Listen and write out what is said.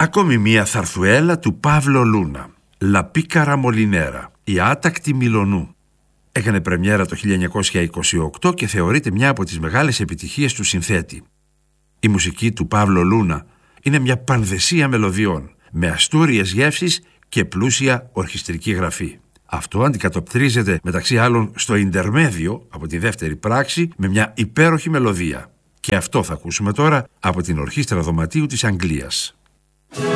Ακόμη μία θαρθουέλα του Παύλο Λούνα, «La Pícara Molinera», η άτακτη Μιλονού. Έκανε πρεμιέρα το 1928 και θεωρείται μια από τις μεγάλες επιτυχίες του συνθέτη. Η μουσική του Παύλο Λούνα είναι μια πανδεσία μελωδιών, με αστούριες γεύσεις και πλούσια ορχιστρική γραφή. Αυτό αντικατοπτρίζεται μεταξύ άλλων στο Ιντερμέδιο από τη δεύτερη πράξη με μια υπέροχη μελωδία. Και αυτό θα ακούσουμε τώρα από την Ορχήστρα Δωματίου της Αγγλίας.